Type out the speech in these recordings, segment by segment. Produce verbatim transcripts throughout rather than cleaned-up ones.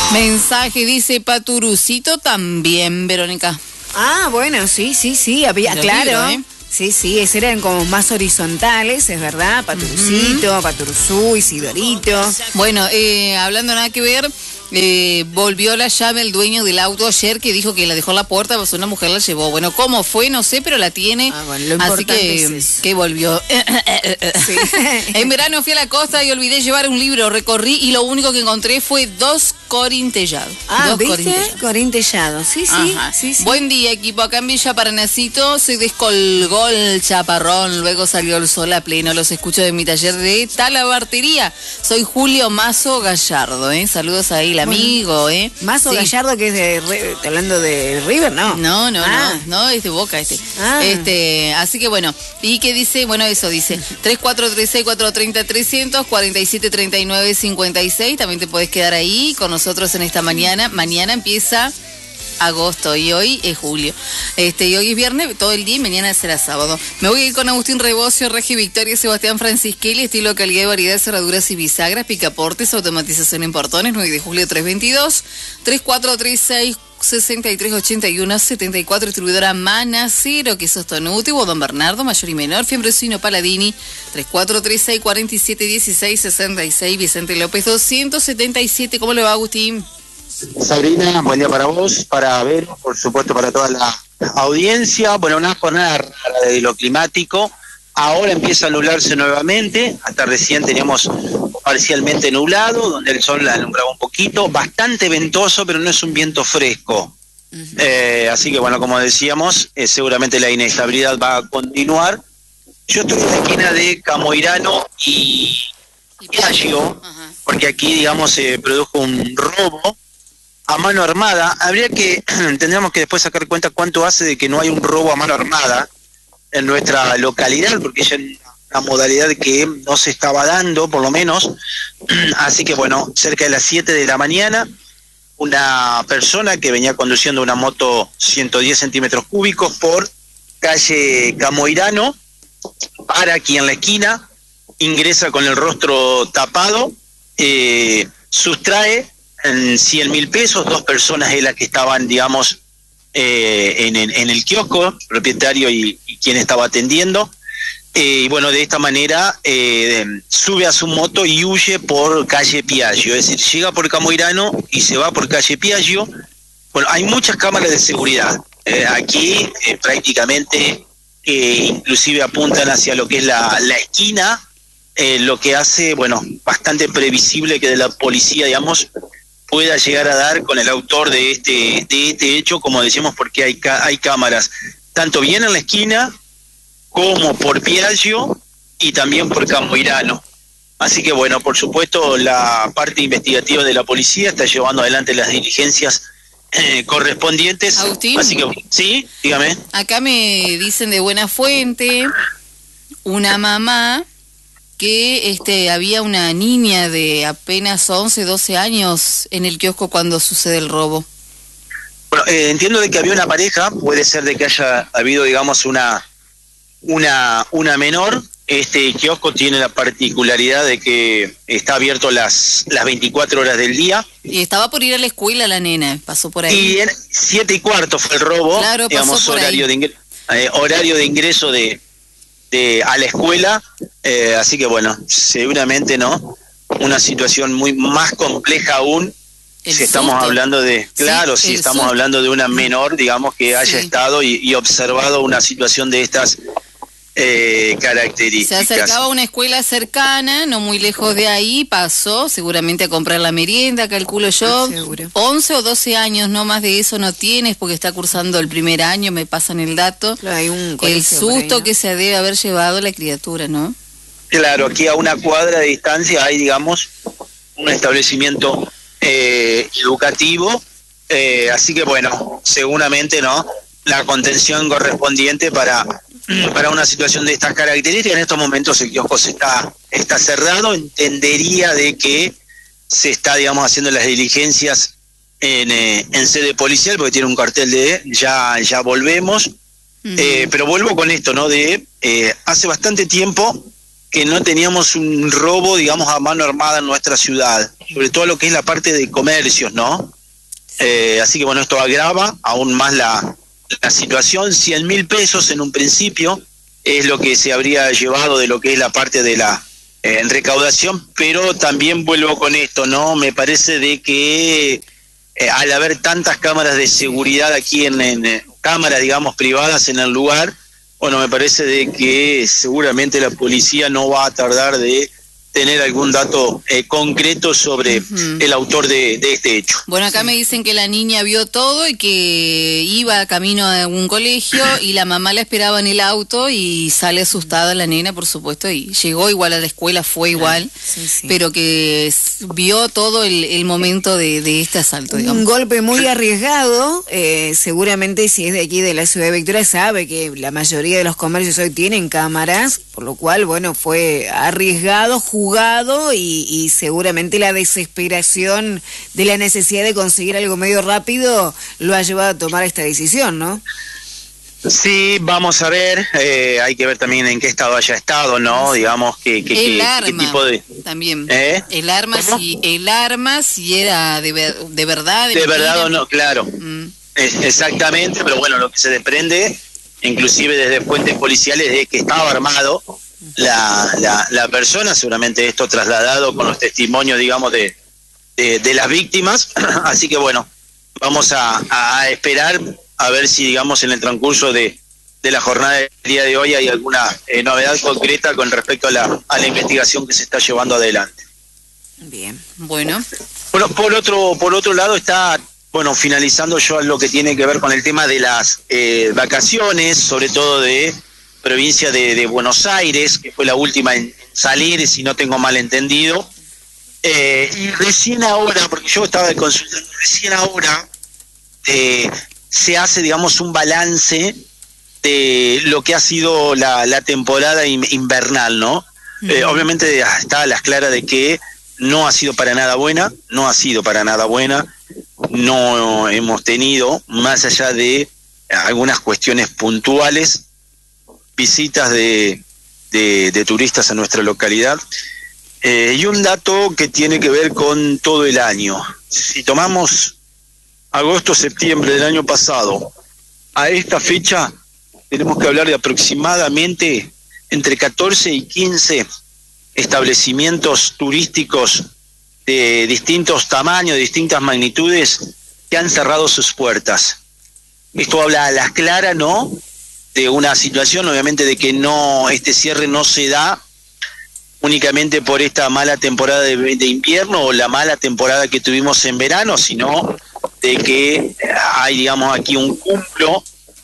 Mensaje dice Paturucito también, Verónica. Ah, bueno, sí, sí, sí, había, Lo claro. digo, ¿eh? Sí, sí, esos eran como más horizontales, es verdad. Paturucito, uh-huh. Paturuzú, Isidorito. Bueno, eh, hablando nada que ver, eh, volvió la llave el dueño del auto ayer, que dijo que la dejó en la puerta, pues una mujer la llevó. Bueno, ¿cómo fue? No sé, pero la tiene. Ah, bueno, lo importante así que, es eso. que volvió. Sí. En verano fui a la costa y olvidé llevar un libro. Recorrí y lo único que encontré fue dos corintellados. Ah, dos ¿viste? corintellados. Corintellado, sí, sí, Ajá. sí, sí. Buen día, equipo. Acá en Villa Paranacito se descolgó el chaparrón, luego salió el sol a pleno. Los escucho de mi taller de talabartería. Soy Julio Mazo Gallardo, ¿eh? Saludos ahí, el bueno, amigo, ¿eh? Mazo sí. Gallardo, que es de, hablando de River, ¿no? No, no, ah. no, no, es de Boca este. Ah. Este, así que bueno, y que dice, bueno, eso dice, tres cuatro tres seis, cuatro tres cero, trescientos, cuarenta y siete, treinta y nueve, cincuenta y seis, también te podés quedar ahí con nosotros en esta mañana. Mañana empieza agosto y hoy es julio. Este, y hoy es viernes, todo el día y mañana será sábado. Me voy a ir con Agustín Rebocio, Regi Victoria, Sebastián Francisquelli, estilo, calidad y variedad, cerraduras y bisagras, picaportes, automatización en portones, nueve de julio trescientos veintidós, tres cuatro tres seis, sesenta y tres ochenta y uno, setenta y cuatro, distribuidora Manacero, quesos Tonuti, Don Bernardo, mayor y menor, Fiambre Suino Paladini, tres cuatro tres seis, cuarenta y siete dieciséis, sesenta y seis, Vicente López doscientos setenta y siete. ¿Cómo le va, Agustín? Sabrina, buen día para vos, para ver, por supuesto para toda la audiencia. Bueno, una jornada rara de lo climático. Ahora empieza a nublarse nuevamente. Hasta recién teníamos parcialmente nublado, donde el sol la alumbraba un poquito. Bastante ventoso, pero no es un viento fresco. Uh-huh. Eh, así que bueno, como decíamos, eh, seguramente la inestabilidad va a continuar. Yo estoy en la esquina de Camoirano y Piaggio, uh-huh. porque aquí, digamos, se produjo un robo a mano armada. Habría que, tendríamos que después sacar cuenta cuánto hace de que no hay un robo a mano armada en nuestra localidad, porque ya es una modalidad que no se estaba dando, por lo menos. Así que bueno, cerca de las siete de la mañana, una persona que venía conduciendo una moto ciento diez centímetros cúbicos por calle Camoirano, para aquí en la esquina, ingresa con el rostro tapado, eh, sustrae en cien mil pesos, dos personas de las que estaban, digamos, eh, en, en, en el kiosco, propietario y, y quien estaba atendiendo, eh, y bueno, de esta manera eh, sube a su moto y huye por calle Piaggio, es decir, llega por Camoirano y se va por calle Piaggio. Bueno, hay muchas cámaras de seguridad, eh, aquí eh, prácticamente eh, inclusive apuntan hacia lo que es la, la esquina, eh, lo que hace, bueno, bastante previsible que de la policía, digamos, pueda llegar a dar con el autor de este de este hecho, como decimos, porque hay hay cámaras tanto bien en la esquina como por Piaggio y también por Camoirano. Así que bueno, por supuesto la parte investigativa de la policía está llevando adelante las diligencias eh, correspondientes. Agustín, así que sí, dígame. Acá me dicen de buena fuente una mamá que este había una niña de apenas once, doce años en el kiosco cuando sucede el robo. Bueno, eh, entiendo de que había una pareja, puede ser de que haya habido, digamos, una una una menor. Este kiosco tiene la particularidad de que está abierto las las veinticuatro horas del día. Y estaba por ir a la escuela la nena, pasó por ahí. Y en siete y cuarto fue el robo, claro, digamos, pasó por horario ahí. de ingreso, eh, horario de ingreso de De, a la escuela, eh, así que bueno, seguramente no, una situación muy más compleja aún, el si estamos susto. hablando de, claro, sí, si estamos susto. hablando de una menor, digamos, que haya sí. estado y, y observado una situación de estas eh, características. Se acercaba a una escuela cercana, no muy lejos de ahí, pasó seguramente a comprar la merienda, calculo yo. Seguro. once o doce años, no más de eso no tienes, porque está cursando el primer año, me pasan el dato. Claro, hay un el susto ahí, ¿no? que se debe haber llevado la criatura, ¿no? Claro, aquí a una cuadra de distancia hay, digamos, un establecimiento eh, educativo, eh, así que bueno, seguramente, ¿no?, la contención correspondiente para para una situación de estas características. En estos momentos el kiosco se está está cerrado, entendería de que se está, digamos, haciendo las diligencias en, eh, en sede policial, porque tiene un cartel de ya ya volvemos. Uh-huh. eh, pero vuelvo con esto, ¿no?, de eh, hace bastante tiempo que no teníamos un robo, digamos, a mano armada en nuestra ciudad, sobre todo lo que es la parte de comercios, ¿no? Eh, así que bueno, esto agrava aún más la, la situación. Cien mil pesos en un principio es lo que se habría llevado de lo que es la parte de la eh, recaudación, pero también vuelvo con esto, ¿no? Me parece de que eh, al haber tantas cámaras de seguridad aquí en, en eh, cámaras, digamos, privadas en el lugar, bueno, me parece de que seguramente la policía no va a tardar de tener algún dato eh, concreto sobre uh-huh. el autor de, de este hecho. Bueno, acá sí. me dicen que la niña vio todo y que iba camino a un colegio y la mamá la esperaba en el auto y sale asustada la nena, por supuesto, y llegó igual a la escuela, fue igual, sí, sí. pero que vio todo el, el momento de, de este asalto, digamos. Un golpe muy arriesgado, eh, seguramente si es de aquí de la ciudad de Victoria sabe que la mayoría de los comercios hoy tienen cámaras, por lo cual, bueno, fue arriesgado, jugado y, y seguramente la desesperación de la necesidad de conseguir algo medio rápido lo ha llevado a tomar esta decisión, ¿no? Sí, vamos a ver, eh, hay que ver también en qué estado haya estado, ¿no? Digamos que, que, el que arma qué tipo de también, ¿Eh? el arma ¿Cómo? si el arma si era de, ver, de verdad, de, de verdad o no, claro, mm. es, exactamente, pero bueno, lo que se desprende, inclusive desde fuentes policiales, es que estaba armado la, la, la persona, seguramente esto trasladado con los testimonios, digamos, de, de, de las víctimas, así que bueno, vamos a, a esperar a ver si, digamos, en el transcurso de, de la jornada del día de hoy hay alguna eh, novedad concreta con respecto a la, a la investigación que se está llevando adelante. Bien, bueno. Bueno, por otro, por otro lado está, bueno, finalizando yo lo que tiene que ver con el tema de las eh, vacaciones, sobre todo de provincia de, de Buenos Aires, que fue la última en salir, si no tengo mal entendido. Eh, y recién ahora, porque yo estaba consultando, recién ahora eh, se hace, digamos, un balance de lo que ha sido la, la temporada invernal, ¿no? Uh-huh. Eh, obviamente está a las claras de que no ha sido para nada buena, no ha sido para nada buena, no hemos tenido, más allá de algunas cuestiones puntuales, visitas de, de, de turistas a nuestra localidad, eh, y un dato que tiene que ver con todo el año. Si tomamos agosto, septiembre del año pasado, a esta fecha tenemos que hablar de aproximadamente entre catorce y quince establecimientos turísticos de distintos tamaños, de distintas magnitudes, que han cerrado sus puertas. Esto habla a las claras, ¿no?, de una situación, obviamente, de que no este cierre no se da únicamente por esta mala temporada de, de invierno o la mala temporada que tuvimos en verano, sino de que hay, digamos, aquí un cúmulo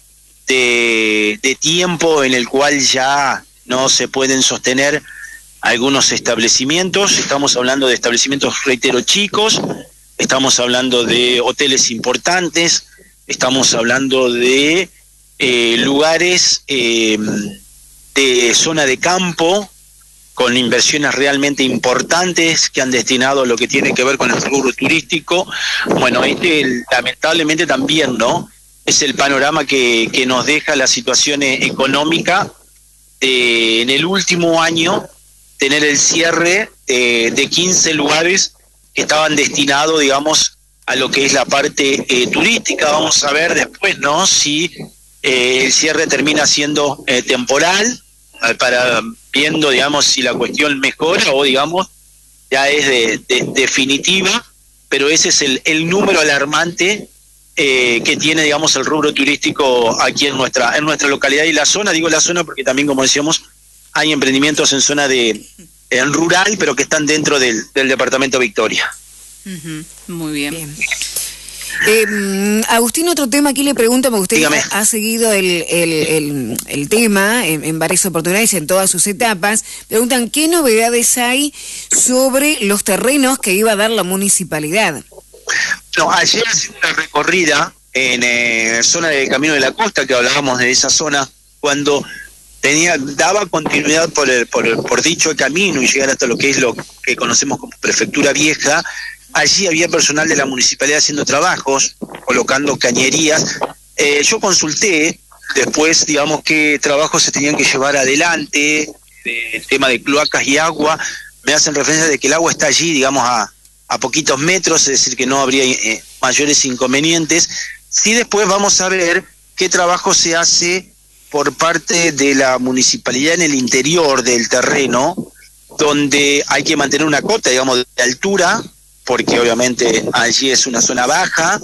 de, de tiempo en el cual ya no se pueden sostener algunos establecimientos. Estamos hablando de establecimientos, reitero, chicos, estamos hablando de hoteles importantes, estamos hablando de eh, lugares eh, de zona de campo con inversiones realmente importantes que han destinado a lo que tiene que ver con el rubro turístico. Bueno, este lamentablemente también, ¿no?, es el panorama que, que nos deja la situación económica eh, en el último año, tener el cierre eh, de quince lugares que estaban destinados, digamos, a lo que es la parte eh, turística. Vamos a ver después, ¿no?, si eh, el cierre termina siendo eh, temporal, para viendo, digamos, si la cuestión mejora o, digamos, ya es de, de, definitiva, pero ese es el, el número alarmante eh, que tiene, digamos, el rubro turístico aquí en nuestra en nuestra localidad y la zona. Digo la zona porque también, como decíamos, hay emprendimientos en zona de en rural, pero que están dentro del, del departamento Victoria. Uh-huh. Muy bien. bien. Eh, Agustín, otro tema aquí le pregunta, porque usted ha, ha seguido el, el, el, el tema en, en varias oportunidades, en todas sus etapas. Preguntan, ¿qué novedades hay sobre los terrenos que iba a dar la municipalidad? No, ayer hice una recorrida en eh, zona del Camino de la Costa, que hablábamos de esa zona, cuando tenía daba continuidad por, el, por, el, por dicho camino y llegar hasta lo que es lo que conocemos como Prefectura Vieja. Allí había personal de la municipalidad haciendo trabajos, colocando cañerías. Eh, yo consulté después, digamos, qué trabajos se tenían que llevar adelante, de tema de cloacas y agua, me hacen referencia de que el agua está allí, digamos, a, a poquitos metros, es decir, que no habría eh, mayores inconvenientes. Sí, después vamos a ver qué trabajo se hace por parte de la municipalidad en el interior del terreno, donde hay que mantener una cota, digamos, de altura, porque obviamente allí es una zona baja.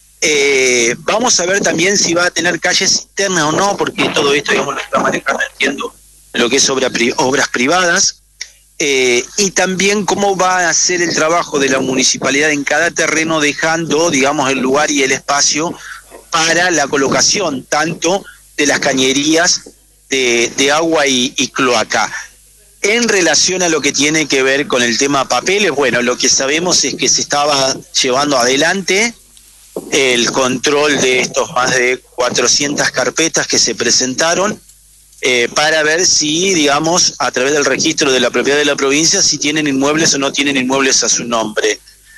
Eh, vamos a ver también si va a tener calles internas o no, porque todo esto, digamos, lo está manejando, entiendo, lo que es obra, pri obras privadas. Eh, y también cómo va a ser el trabajo de la municipalidad en cada terreno, dejando, digamos, el lugar y el espacio para la colocación tanto de las cañerías de, de agua y, y cloaca. En relación a lo que tiene que ver con el tema papeles, bueno, lo que sabemos es que se estaba llevando adelante el control de estos más de cuatrocientas carpetas que se presentaron, Eh, para ver si, digamos, a través del registro de la propiedad de la provincia, si tienen inmuebles o no tienen inmuebles a su nombre.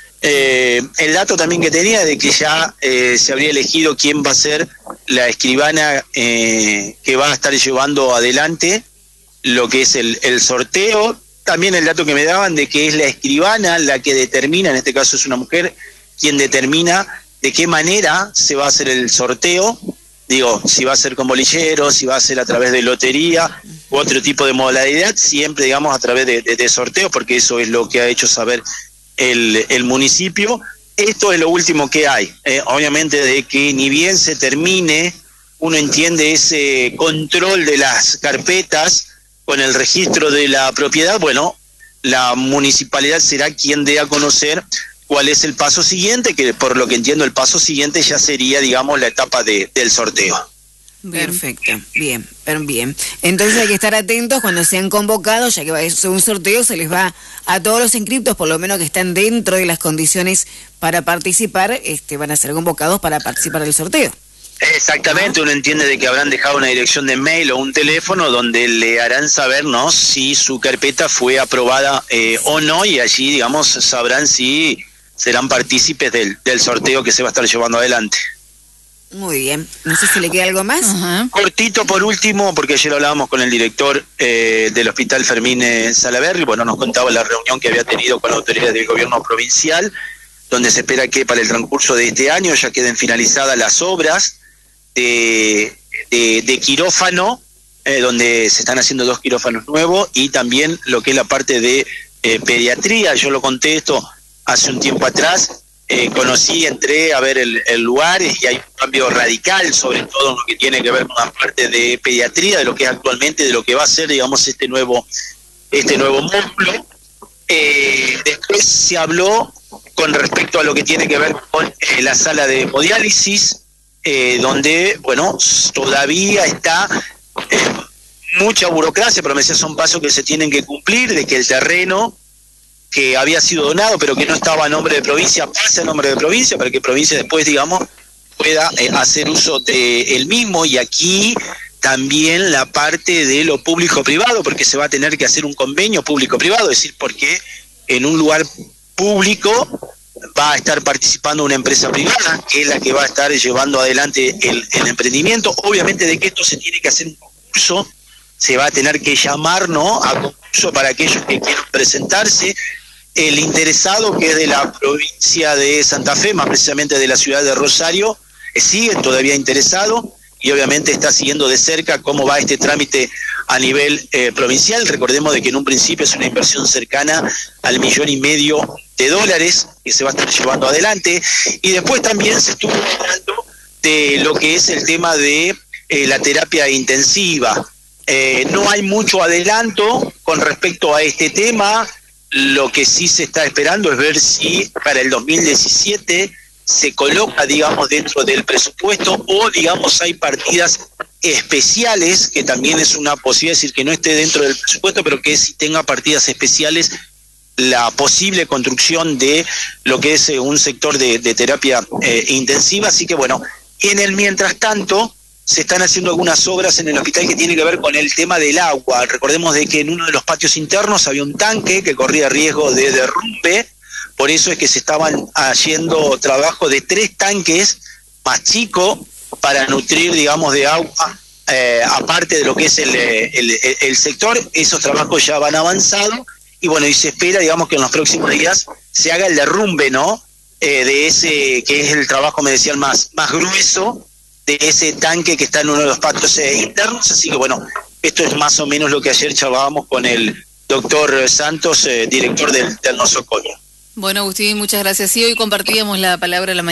Eh, el dato también que tenía de que ya eh, se habría elegido quién va a ser la escribana eh, que va a estar llevando adelante lo que es el, el sorteo. También el dato que me daban de que es la escribana la que determina, en este caso es una mujer, quien determina de qué manera se va a hacer el sorteo. Digo, si va a ser con bolilleros, si va a ser a través de lotería u otro tipo de modalidad, siempre, digamos, a través de, de, de sorteos, porque eso es lo que ha hecho saber el, el municipio. Esto es lo último que hay. Eh, obviamente de que ni bien se termine, uno entiende ese control de las carpetas con el registro de la propiedad, bueno, la municipalidad será quien dé a conocer cuál es el paso siguiente, que por lo que entiendo el paso siguiente ya sería, digamos, la etapa de, del sorteo. Bien. Perfecto, bien, bien. Entonces hay que estar atentos cuando sean convocados, ya que va a ser un sorteo, se les va a todos los inscriptos, por lo menos que están dentro de las condiciones para participar, este, van a ser convocados para participar del sorteo. Exactamente, uno entiende de que habrán dejado una dirección de mail o un teléfono donde le harán saber, ¿no?, si su carpeta fue aprobada eh, o no, y allí, digamos, sabrán si serán partícipes del, del sorteo que se va a estar llevando adelante. Muy bien. No sé si le queda algo más. Uh-huh. Cortito por último, porque ayer hablábamos con el director eh, del Hospital Fermín eh, Salaberry, bueno, nos contaba la reunión que había tenido con las autoridades del gobierno provincial, donde se espera que para el transcurso de este año ya queden finalizadas las obras de, de, de quirófano, eh, donde se están haciendo dos quirófanos nuevos, y también lo que es la parte de eh, pediatría. Yo lo conté esto hace un tiempo atrás, eh, conocí, entré a ver el, el lugar, y hay un cambio radical, sobre todo en lo que tiene que ver con la parte de pediatría, de lo que es actualmente, de lo que va a ser, digamos, este nuevo, este nuevo módulo. Eh, después se habló con respecto a lo que tiene que ver con eh, la sala de hemodiálisis, eh, donde, bueno, todavía está eh, mucha burocracia, pero me decía, son pasos que se tienen que cumplir, de que el terreno que había sido donado, pero que no estaba a nombre de provincia, pase a nombre de provincia, para que provincia después, digamos, pueda eh, hacer uso de el mismo. Y aquí también la parte de lo público-privado, porque se va a tener que hacer un convenio público-privado, es decir, porque en un lugar público va a estar participando una empresa privada, que es la que va a estar llevando adelante el, el emprendimiento. Obviamente de que esto se tiene que hacer un concurso, se va a tener que llamar, ¿no?, a concurso para aquellos que quieran presentarse. El interesado, que es de la provincia de Santa Fe, más precisamente de la ciudad de Rosario, eh, sigue todavía interesado y obviamente está siguiendo de cerca cómo va este trámite a nivel eh, provincial. Recordemos de que en un principio es una inversión cercana al millón y medio de dólares que se va a estar llevando adelante, y después también se estuvo hablando de lo que es el tema de eh, la terapia intensiva. Eh, no hay mucho adelanto con respecto a este tema. Lo que sí se está esperando es ver si para el dos mil diecisiete se coloca, digamos, dentro del presupuesto, o, digamos, hay partidas especiales, que también es una posibilidad, es decir, que no esté dentro del presupuesto, pero que sí tenga partidas especiales la posible construcción de lo que es eh, un sector de, de terapia eh, intensiva. Así que, bueno, en el mientras tanto se están haciendo algunas obras en el hospital que tiene que ver con el tema del agua. Recordemos de que en uno de los patios internos había un tanque que corría riesgo de derrumbe, por eso es que se estaban haciendo trabajo de tres tanques más chicos para nutrir, digamos, de agua eh, aparte de lo que es el, el, el sector, esos trabajos ya van avanzado y bueno, y se espera, digamos, que en los próximos días se haga el derrumbe, ¿no? Eh, de ese, que es el trabajo, me decían, más, más grueso, de ese tanque que está en uno de los patios eh, internos, así que bueno, esto es más o menos lo que ayer charlábamos con el doctor Santos, eh, director del, del nosocomio. Bueno, Agustín, muchas gracias. Sí, hoy compartíamos la palabra a la mañana.